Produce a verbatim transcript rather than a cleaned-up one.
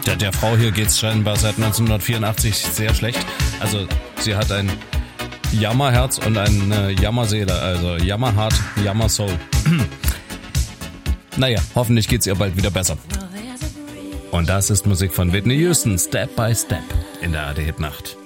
Der, der Frau hier geht's scheinbar seit neunzehnhundertvierundachtzig sehr schlecht. Also sie hat ein Jammerherz und eine Jammerseele, also Jammerhart, Jammersoul. Naja, hoffentlich geht's ihr bald wieder besser. Und das ist Musik von Whitney Houston, Step by Step, in der A R D Hitnacht.